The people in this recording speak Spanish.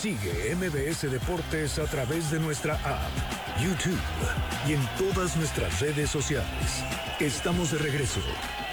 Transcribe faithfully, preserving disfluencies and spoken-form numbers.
Sigue M B S Deportes a través de nuestra app, YouTube y en todas nuestras redes sociales. Estamos de regreso.